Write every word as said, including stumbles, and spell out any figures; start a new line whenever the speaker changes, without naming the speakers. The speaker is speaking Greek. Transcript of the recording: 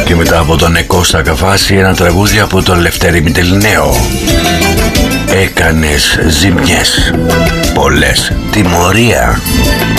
Και μετά από τον Κώστα Καφάση ένα τραγούδι από τον Λευτέρη Μητελιναίο. Έκανες ζημιές, πολλές, τιμωρία.